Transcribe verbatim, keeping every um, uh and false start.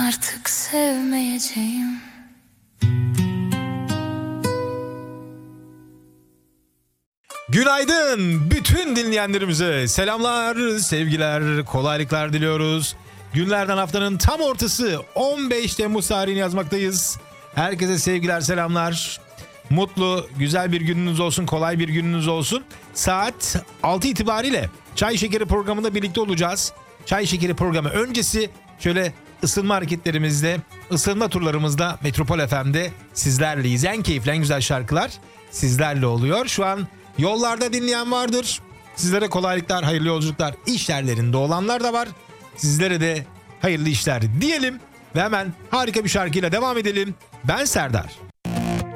artık sevmeyeceğim. Günaydın bütün dinleyenlerimize. Selamlar, sevgiler, kolaylıklar diliyoruz. Günlerden haftanın tam ortası on beş Temmuz tarihini yazmaktayız. Herkese sevgiler, selamlar. Mutlu, güzel bir gününüz olsun, kolay bir gününüz olsun. Saat altı itibariyle Çay Şekeri programında birlikte olacağız. Çay Şekeri programı öncesi şöyle ısınma hareketlerimizde, ısınma turlarımızda Metropol F M'de sizlerleyiz. En keyifli, en güzel şarkılar sizlerle oluyor. Şu an yollarda dinleyen vardır. Sizlere kolaylıklar, hayırlı yolculuklar. İş yerlerinde olanlar da var. Sizlere de hayırlı işler diyelim ve hemen harika bir şarkıyla devam edelim. Ben Serdar.